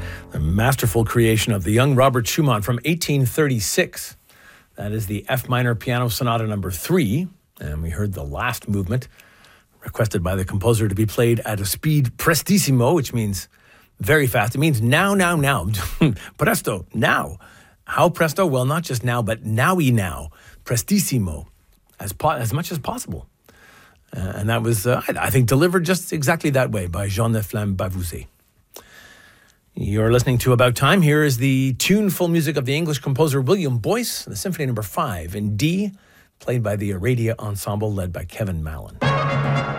The masterful creation of the young Robert Schumann from 1836. That is the F minor piano sonata number 3. And we heard the last movement requested by the composer to be played at a speed prestissimo, which means very fast. It means now. Presto, now. How presto? Well, not just now, but now-y now. Prestissimo, as much as possible. And that was, I think, delivered just exactly that way by Jean Neflem Bavouzet. You're listening to About Time. Here is the tuneful music of the English composer William Boyce, the Symphony No. 5 in D, played by the Aradia Ensemble led by Kevin Mallon.